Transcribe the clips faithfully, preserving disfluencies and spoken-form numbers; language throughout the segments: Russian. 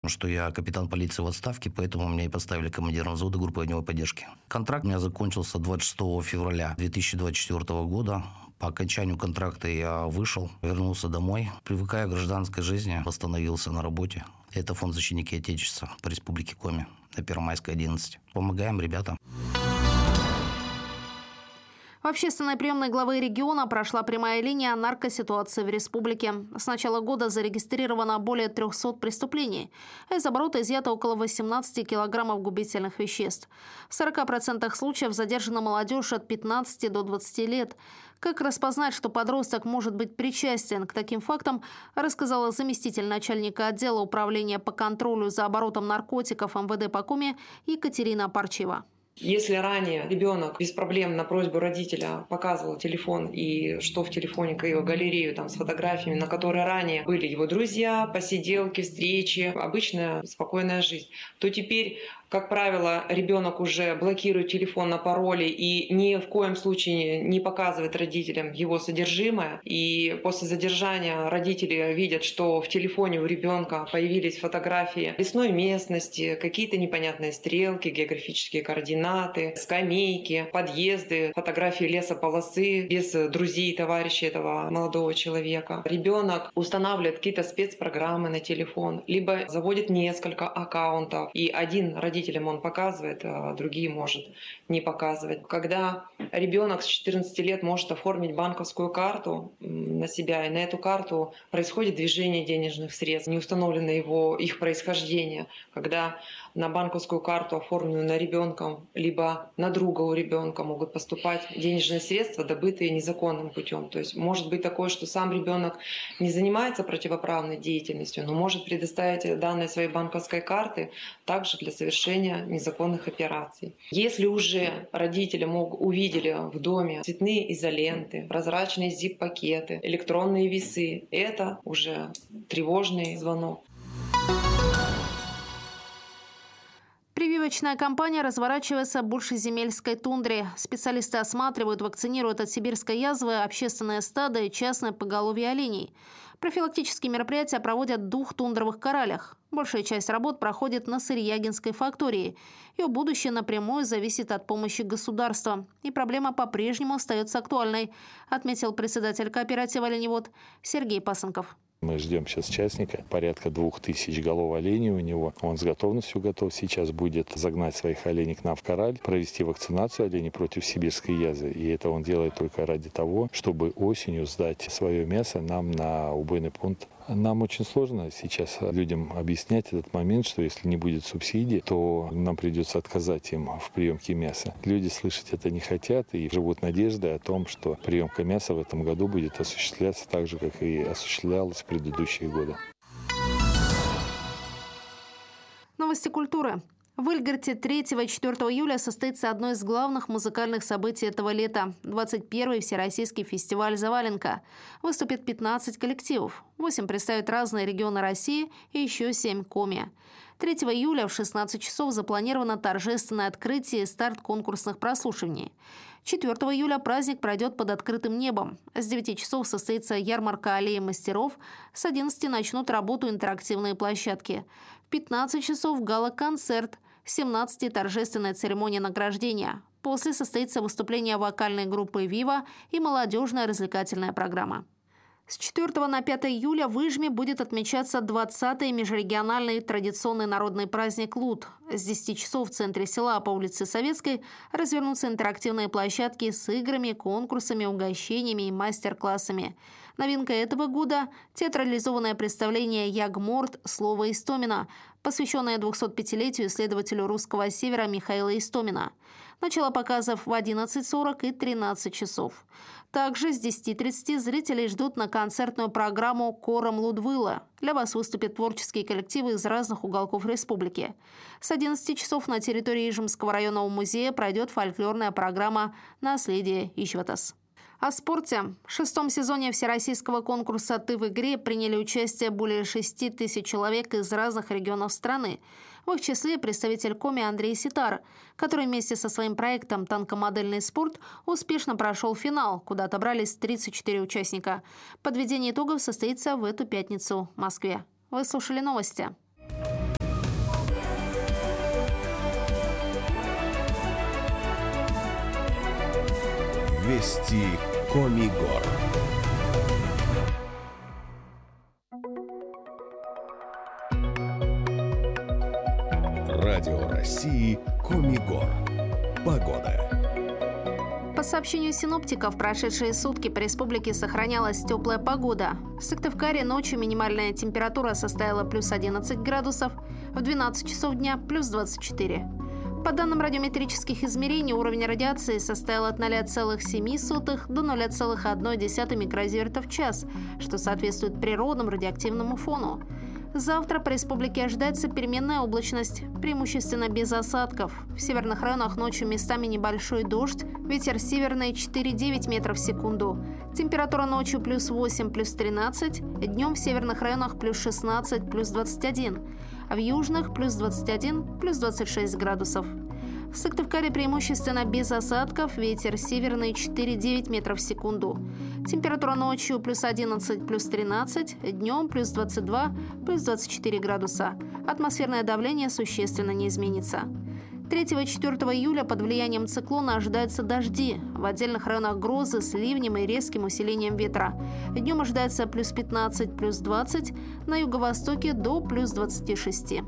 что я капитан полиции в отставке, поэтому меня и поставили командиром взвода группы огневой поддержки. Контракт у меня закончился двадцать шестого февраля две тысячи двадцать четвёртого года. По окончанию контракта я вышел, вернулся домой. Привыкая к гражданской жизни, восстановился на работе. Это фонд «Защитники Отечества» по республике Коми на Первомайской, одиннадцать. Помогаем ребятам. В общественной приемной главы региона прошла прямая линия наркоситуации в республике. С начала года зарегистрировано более трехсот преступлений. Из оборота изъято около восемнадцати килограммов губительных веществ. В сорока процентах случаев задержана молодежь от пятнадцати до двадцати лет. Как распознать, что подросток может быть причастен к таким фактам, рассказала заместитель начальника отдела управления по контролю за оборотом наркотиков эм вэ дэ по Коми Екатерина Парчева. Если ранее ребенок без проблем на просьбу родителя показывал телефон и что в телефоне, его галерею там, с фотографиями, на которой ранее были его друзья, посиделки, встречи, обычная спокойная жизнь, то теперь, как правило, ребенок уже блокирует телефон на пароли и ни в коем случае не показывает родителям его содержимое. И после задержания родители видят, что в телефоне у ребенка появились фотографии лесной местности, какие-то непонятные стрелки, географические координаты, скамейки, подъезды, фотографии лесополосы без друзей и товарищей этого молодого человека. Ребенок устанавливает какие-то спецпрограммы на телефон, либо заводит несколько аккаунтов, и один родителям он показывает, а другие может не показывать. Когда ребенок с четырнадцати лет может оформить банковскую карту на себя, и на эту карту происходит движение денежных средств, не установлено его, их происхождение. Когда на банковскую карту, оформленную на ребенка, либо на друга у ребенка, могут поступать денежные средства, добытые незаконным путем. То есть может быть такое, что сам ребенок не занимается противоправной деятельностью, но может предоставить данные своей банковской карты также для совершения незаконных операций. Если уже родители мог, увидели в доме цветные изоленты, прозрачные зип-пакеты, электронные весы, это уже тревожный звонок. Прививочная кампания разворачивается в Большеземельской тундре. Специалисты осматривают, вакцинируют от сибирской язвы общественные стада и частное поголовье оленей. Профилактические мероприятия проводят в двух тундровых коралях. Большая часть работ проходит на Сырьягинской фактории. Ее будущее напрямую зависит от помощи государства. И проблема по-прежнему остается актуальной, отметил председатель кооператива «Оленевод» Сергей Пасынков. Мы ждем сейчас частника, порядка двух тысяч голов оленей у него. Он с готовностью готов. Сейчас будет загнать своих оленей к нам в кораль, провести вакцинацию оленей против сибирской язвы. И это он делает только ради того, чтобы осенью сдать свое мясо нам на убойный пункт. Нам очень сложно сейчас людям объяснять этот момент, что если не будет субсидий, то нам придется отказать им в приемке мяса. Люди слышать это не хотят и живут надеждой о том, что приемка мяса в этом году будет осуществляться так же, как и осуществлялась в предыдущие годы. Новости культуры. В Ильгарте третьего и четвёртого июля состоится одно из главных музыкальных событий этого лета – двадцать первый Всероссийский фестиваль «Заваленка». Выступит пятнадцать коллективов. восемь представят разные регионы России и еще семь – Коми. третьего июля в шестнадцать часов запланировано торжественное открытие и старт конкурсных прослушиваний. четвёртого июля праздник пройдет под открытым небом. С девяти часов состоится ярмарка аллеи мастеров. С одиннадцати начнут работу интерактивные площадки. В пятнадцать часов гала-концерт. С семнадцати торжественная церемония награждения. После состоится выступление вокальной группы «Вива» и молодежная развлекательная программа. С четвёртого на пятое июля в Ижме будет отмечаться двадцатый межрегиональный традиционный народный праздник Лут. С десяти часов в центре села по улице Советской развернутся интерактивные площадки с играми, конкурсами, угощениями и мастер-классами. Новинка этого года – театрализованное представление «Ягморт. Слово Истомина», посвященное двухсотпятилетию исследователю русского севера Михаила Истомина. Начало показов в одиннадцать сорок и тринадцать часов. Также с десяти тридцати зрителей ждут на концертную программу «Кором Лудвыла». Для вас выступят творческие коллективы из разных уголков республики. С одиннадцати часов на территории Ижемского районного музея пройдет фольклорная программа «Наследие Ищватас». О спорте. В шестом сезоне всероссийского конкурса «Ты в игре» приняли участие более шести тысяч человек из разных регионов страны. В их числе представитель Коми Андрей Ситар, который вместе со своим проектом «Танкомодельный спорт» успешно прошел финал, куда отобрались тридцать четыре участника. Подведение итогов состоится в эту пятницу в Москве. Вы слушали новости. Вести Комигор. Радио России Комигор. Погода. По сообщению синоптиков, в прошедшие сутки по республике сохранялась теплая погода. В Сыктывкаре ночью минимальная температура составила плюс одиннадцать градусов, в двенадцать часов дня плюс двадцать четыре. По данным радиометрических измерений, уровень радиации составил от ноля целых семи сотых до ноля целых одной десятой микрозиверта в час, что соответствует природному радиоактивному фону. Завтра по республике ожидается переменная облачность, преимущественно без осадков. В северных районах ночью местами небольшой дождь, ветер северный четыре-девять метров в секунду. Температура ночью плюс восемь, плюс тринадцать, днем в северных районах плюс шестнадцать, плюс двадцать один, а в южных плюс двадцать один, плюс двадцать шесть градусов. В Сыктывкаре преимущественно без осадков, ветер северный четыре-девять метров в секунду. Температура ночью плюс одиннадцать, плюс тринадцать, днем плюс двадцать два, плюс двадцать четыре градуса. Атмосферное давление существенно не изменится. третьего и четвёртого июля под влиянием циклона ожидаются дожди. В отдельных районах грозы с ливнем и резким усилением ветра. Днем ожидается плюс пятнадцать, плюс двадцать, на юго-востоке до плюс двадцати шести.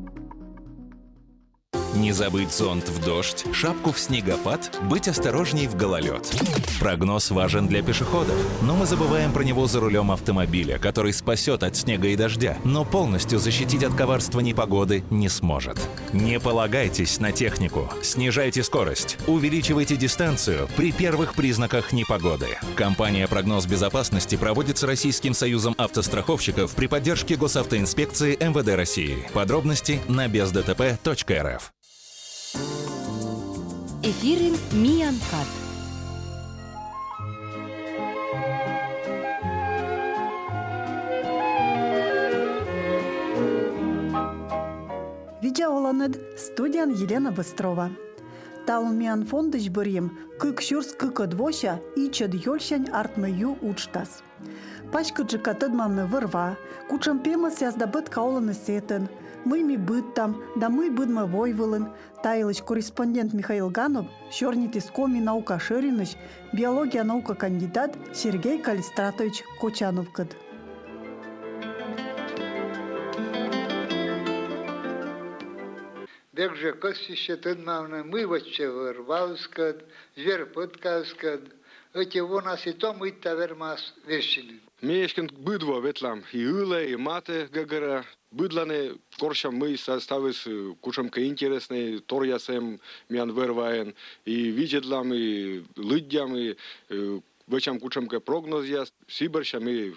Не забыть зонт в дождь, шапку в снегопад, быть осторожней в гололед. Прогноз важен для пешеходов, но мы забываем про него за рулем автомобиля, который спасет от снега и дождя, но полностью защитить от коварства непогоды не сможет. Не полагайтесь на технику, снижайте скорость, увеличивайте дистанцию при первых признаках непогоды. Компания «Прогноз безопасности» проводится Российским союзом автостраховщиков при поддержке Госавтоинспекции эм вэ дэ России. Подробности на без дэ тэ пэ точка эр эф. Эфирин Миянкат. Видеоланед студиян Елена Быстрова. Талмиан фондыч бұрем күкшүрс күкөдвоша и чөд йольшань артмыю учтас. Пачка джикатыдмамны вырва, кучампема сяздабыт кауланы сетен, мы быт там, да мы быдмы войвылын, тайлыч корреспондент Михаил Ганов, шорнит из коми наука Шириныч, биология наука кандидат Сергей Калистратович Кочановкад. Бекже костище тыдмавны мы ваче вырвалскад, звер пыткаскад, эти вонас и том и тавермас вершины. Мешкин быдво ветлам и ыле, и мате гагара. Быдлане коршам мы составис кушамка интересный, торясем мян верваен, и видетлам, и лыдям, и вычам кушамка прогноз яс, сибаршам и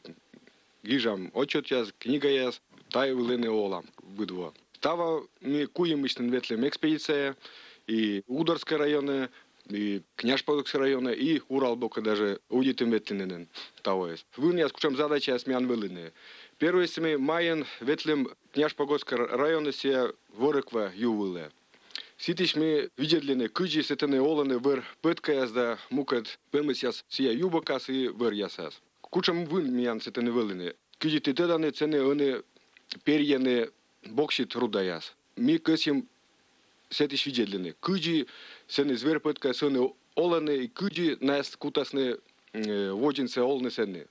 гижам отчет яс, книга яс, тай влене олам быдво. Тава мы куемычный ветлем экспедиция, и Ударское районы, и Княжподокское районы, и Уралбока даже удитым ветленен того есть. Вы не скучам задача смян вылыны. Первый семи майен ветлем Княжподокского района се ворыква ювылы. Ситиш мы видели кыджи сетены оланы вер пытка язда мукат пымыс яс сия юбакас и вер ясас. Кучам вы мян сетены вылыны. Кыджи ты теданы цены они перьяны боксит рудаяс. Мы кысим сетиш видели. Кыджи сены звер пытка сены оланы и кыджи нас кутасны воджинцы олны сены.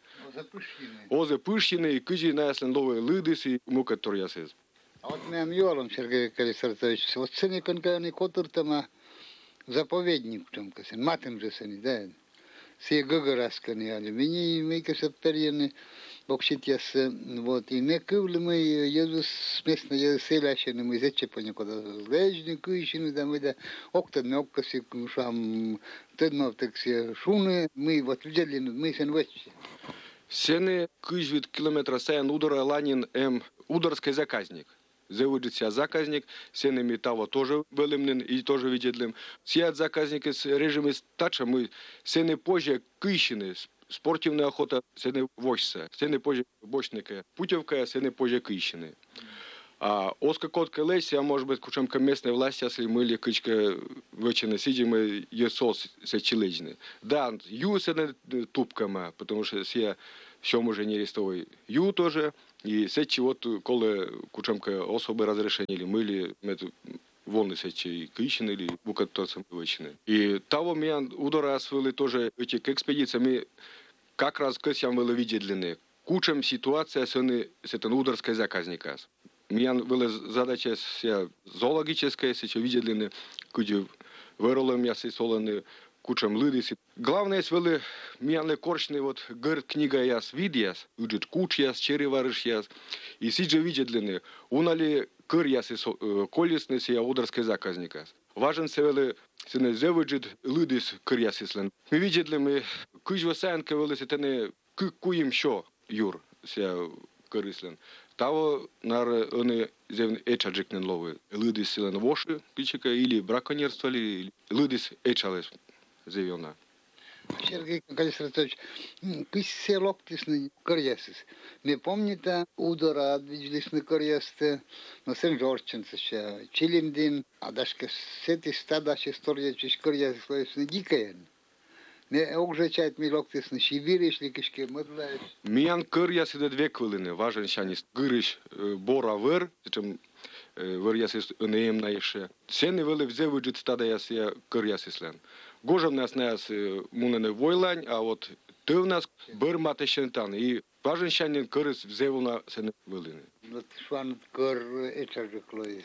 Озе пышины и кыджи нас лендовые лыдыс и мукат торясез. А вот мы амьолом, Сергей Калистратович, вот цены конкретные котуртама заповедник там касен, матем же сени, да. Все гагорасканы алюминий, мы касат перьяны, боксит яс, вот, и мы кывли мы, езус местно езус селящины, мы зачепани куда злежни, кыщины, да, мы да, октан, оккаси, шам, тедмав, так все шуны, мы вот видели, мы сен вачи. Сены кыжвит километра саян удара ланин эм ударский заказник. Заводит себя заказник, сенами того тоже вылемнен и тоже видели. Сият заказник с режимом стача мы сены позже кыщины, спортивная охота сены вожся, сены позже бочника, путевка сены позже кыщины. А оска котка леси, а может быть кучамка местной власти, если мы ли кычка вычины сидим и есос сечележны. Да, ю сены тупкама, потому что все все уже не рестовый ю тоже. И сечи вот коли кучамка особи разрешили, мы ли волны сечи кичины или букатоцем вычины. И того меня удара свели тоже эти экспедициями как раз косям было видели. Кучам ситуация с этим ударской заказника. Меня была задача зоологическая, сейчас видели, где выролом я солоны кучам лыдис. Главное, свели меня корчный вот гор книга яс видяс, уджет куч яс, череварыш яс. И сейчас видели, унали кыр яс колесный сия ударской заказника. Важен севели сене зевуджет лыдис кыр яс ислен. Мы видели, мы кыжва санка вели сетене куим шо юр сия кыр ислен. Того нар они зевн эчаджикнен ловы. Лыдис силен воши кичика или браконьерствовали, или лыдис эчалес зевена. Сергей Калистратович, кысь локтисный корьясис. Не помните, удара отвиделись на корьясте, но Сен-Жорченце ще, Чилимдин, а даже сети стада история чиш корьясис лоисный дикаен. Не огжечает ми локтисный шибириш ликишке мыдлаешь. Миян корьяс иде две квилины, важен шанис гырыш бора вер, чем вер ясис неем наеше. Сены вели взевуджит стада ясия корьясислен. Гожем нас нас мунене войлань, а вот ты у нас быр матешентан. И важен шанин корыс взеву на сены вылины. Вот шван кор эчаджик лоис.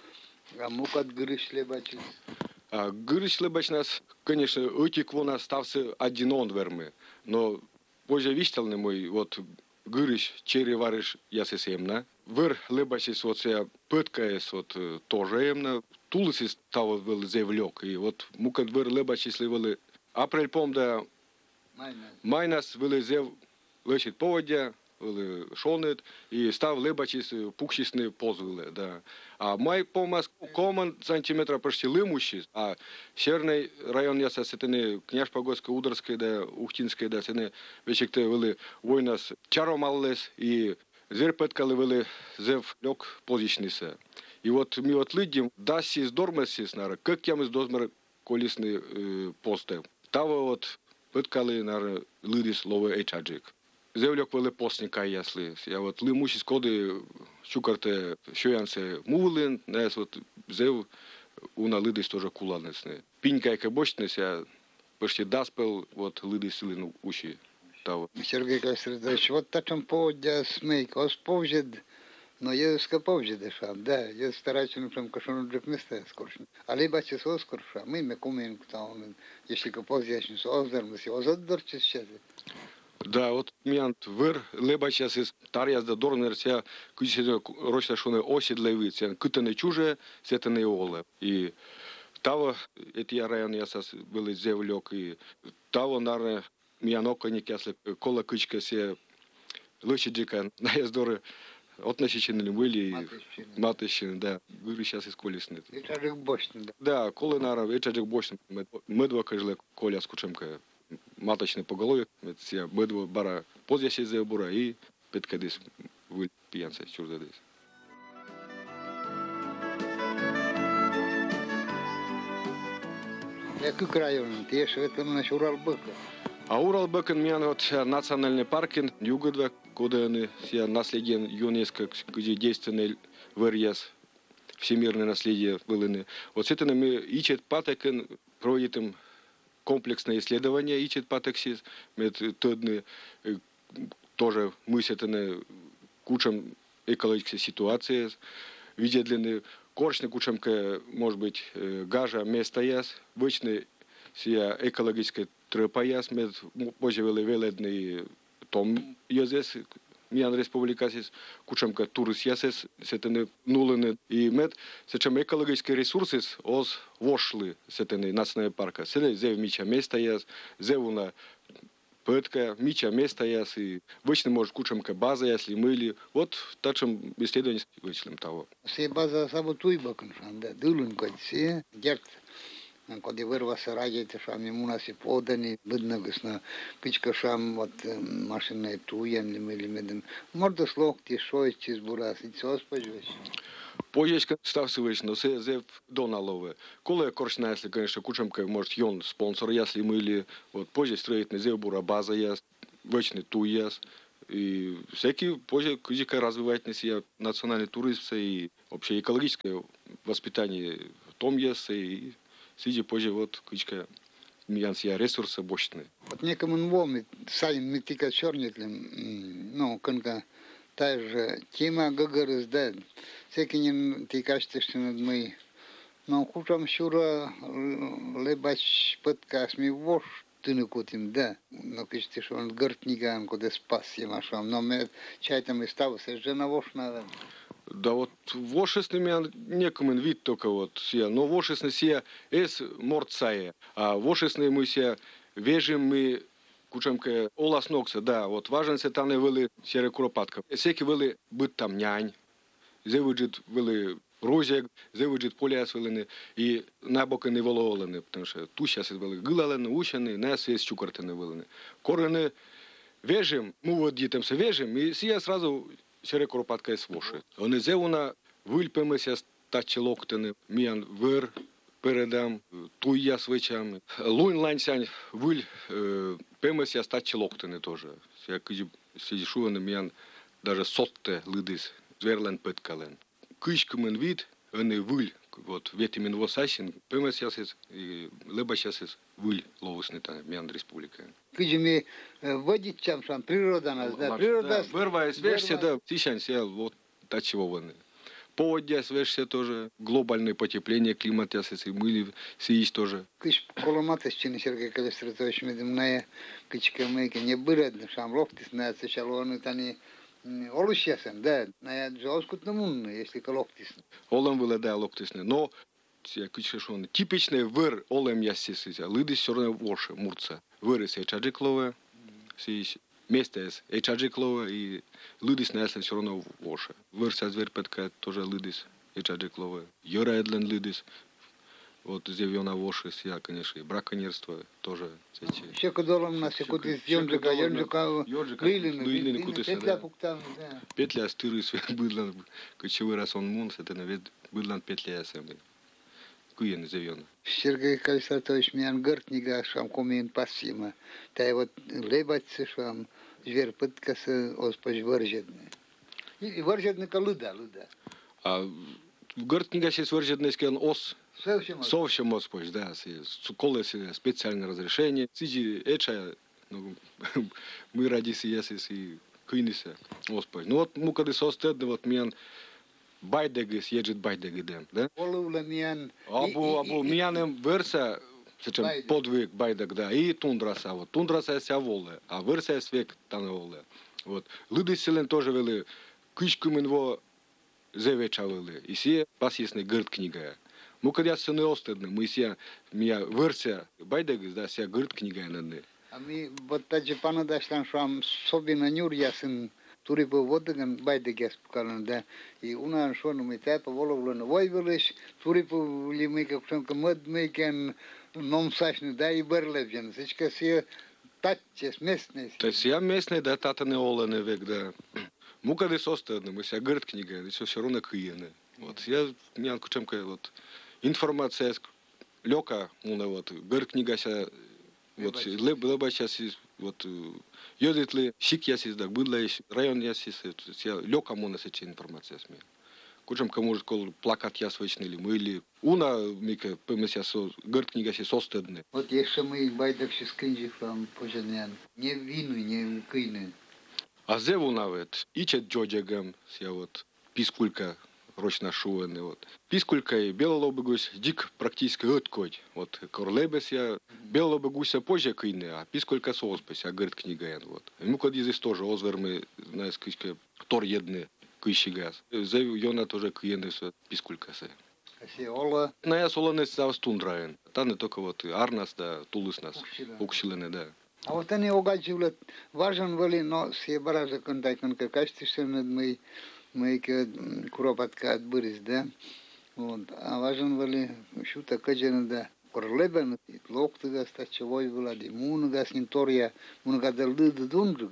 А мукат гырыш лебачис. А гырыш лебач нас, конечно, утик вон остався один он вермы. Но позже вистелный мой, вот гырыш, череварыш ясесемна. Вер лебачис вот сия пыткаес вот тоже емна. Тулысис того был заявлек. И вот мукат вер лебачис левели. Апрель помда майнас вели зев лечит поводя, вели шолнет, и став лебачис пукшисны позвели, да. А май помас коман сантиметра почти лымущис, а северный район яса сетене княж Погодской, Ударской, да, Ухтинской, да, сене вечекте вели войнас чаромаллес, и зверь петкали вели зев лёг позичниса. И вот мы вот лидим, да сис дормасис нара, как я мы с дозмер колесный э, посты. Того вот петкали нара лидис лове эчаджик. Зевлек вели постника ясли. Я вот лымущис коды чукарте шоянсе мувлин, нас вот зев уна лидис тоже куланесны. Пинька яка бочнес, я почти даспел вот лидис силин уши. Того. Сергей Калистратович, вот тачем поводя смейк, ос повжед. Но я скоповжи дешам, да, я старательно прям кашону джек места скорчен. А либо часу оскорша, мы me кумен там, если копоз яшнис оздерм, си озоддорчис сейчас. Да, вот меня вер либо сейчас из тарьяс да дорнерся, куча рочно шуне оседлевит, я кутане чуже, сетане оле. И того эти район я сас был зевлек и того наре меня ноконик ясли кола кучка се лучидика на яздоры. Относительно были матыщины, да, говорю сейчас из колесны. Эчаджик бочный, да. Да, колы нара, эчаджик бочный. Мы два каждый коля с кучемка маточный по голове, мы два бара позже сидел бура и петкадис вы пьянцы чурдадис. Який район? Ти ж это наш Уралбыка. А Уралбыкен меня вот национальный парк югодва, куда они все наследие ЮНЕСКО, где действенный вырез всемирное наследие были. Вот с этим мы ищет патекен проводим комплексное исследование ищет патексис, мы тодны тоже мы с этим кучам экологической ситуации видели коршны кучамка может быть гажа место яс, вычный сия экологическая трепаяс мед поживели веледный том язес миян республикасис кучамка турис ясес сетене нулене и мед сечем экологические ресурсы оз вошли сетене национальный парка селе зев мича места яс зевуна пытка мича места яс и вычный может кучамка база если мыли вот тачем исследование вычлем того. Се база саботуйбакн да дулун кодси дерт Когда вырвался радио, что ему у нас и поданы, видно, что кичка шам вот машина туян или медем. Морда слог ти шой чиз бурас и все споживешь. Поездка стався вечно, це зев доналове. Коли коршна, если, конечно, кучамка, может, йон спонсор, если мы или вот позже строить на зев бура база яс, вечный туяс. И всякие позже кичка развивать на себя национальный туризм и вообще экологическое воспитание том есть, и сиди позже вот кычка миянсия ресурсы бочные. Вот некому вом, сами мы тика чернитлем, ну, конка та же тема гагарыз, да, всякий тикашты, что над мы, но кучам щура лебач подкас ми вош, ты не кутим, да, но кичти, что он гортниган, куда спас ямашам, но мы чай там и ставился, жена вош надо. Да вот вошесны меня некому вид только вот сия, но вошесны сия эс морцае, а вошесны мы сия вежим мы кучамка олас нокса, да, вот важен се там не вели сере куропатка. Всеки вели быть там нянь, зевуджит вели розяг, зевуджит поляс велени и набоки не вололены, потому что ту сейчас вели гылалены, ушаны, нас есть чукартаны велени. Корены вежим, мы вот дитемся вежим, и сия сразу сере куропатка is воши. Вони зевуна вильпемися стачі локтини, міян вир передам, туя свечами. Лунь ланцянь виль пемися стачі локтини тоже. Я киді сидішувани міян даже сотте лидис, зверлен петкален. Кишкамен вид, вони виль, вот ветимін восасін, пемися сис, лебася сис виль ловусни та міян республіка. Киді ми водить чам сам, природа нас, да, природа. Вырвая свежся, да, тисяча, вот та чего вон. Поводья свежся тоже, глобальное потепление климата, если мы сесть тоже. Кыш коломаты чини Сергей Калистратович медимная, кычка мейка не быред, сам локтис на сечалоны тани олущасен, да, на джоскут намун, если колоктис. Олам было да локтисне, но я кычка шон типичный выр олем ясисися, лыды все равно воше мурца. Вырыс эчаджиклова, сесть место с эчаджиклова и лыдис на все равно воше. Вырса зверь петка тоже лыдис эчаджиклова. Йора эдлен лыдис. Вот зевьона воше, я, конечно, и браконьерство тоже. Еще кудолом на секунду ёнджика, ёнджика, лилин, лилин, петля пуктан, да. Петля стыры свет быдлан, кочевый раз он мунс, это навет быдлан петля ясами. Куен зевьона. Сергей Калистратович мян гортнига шам комин пассима. Та вот лебаться шам зверь пыткасы оспаж выржедны. И выржедны калыда, лыда. А гортнига сейчас выржедны скен ос. Совсем оспаж, да. Колесы специальное разрешение. Сиди эча, ну, мы ради сиясис и кыниса оспаж. Ну вот мукады состедны вот мян байдегис еджит байдегидем, да? Олула мян. Абу абу мяnem верса, сечем подвиг байдег, да, и тундраса, вот тундраса ся воле, а верса свек тане воле. Вот лыды селен тоже вели кышкумен во зевеча вели, и се пасисный гырт книга. Мы когда се не остедны, мы се мия верса байдегис, да, се гырт книга нанны. А мы вот таджи пана дашлан шам собина нюр ясын тури по водган байдегес покалан, да, и уна шон мы тапа воловлен войвелиш, тури по лимейка кшанка мод мейкен ном сашны, да, и берлевжен, сечка се татчес местный. То есть я местный, да, тата не олены век, да. Мы когда состедны, мы се гырт книга, и все равно кыены. Вот я мян кучемка вот информация лёка, уна вот гырт книга ся вот леб леба сейчас вот йодитли шик ясис да быдлаиш район ясис я лёка мона сече информация сме. Кучем кому может кол плакат я свечнили мы или уна мика пемся со гырт книга се состедны. Вот еще мы байдак се скинжи фам поженен. Не вину, не кыйны. А зеву навет ичет джоджагам ся вот пискулька рочно шуены вот. Пискулька и белолобыгусь дик практически откоть. Вот корлебес я белолобыгуся позже кыйны, а пискулька сооспась, а говорит книга вот. Ему код здесь тоже озвермы, знаешь, кычка тор едны кыщи газ. Зев йона тоже кыйны с пискулька се. Аси ола. На я солоны савс тундраен. Та не только вот арнас да тулыс нас. Укшилены, да. А вот они угадывают важен вали, но все баража контай конка качество над мы мы куропатка отбырис, да. Вот. А важен вали шута каджана, да. Корлебен локтыга стачевой была, ди мунга синтория, мунга далды дундрг,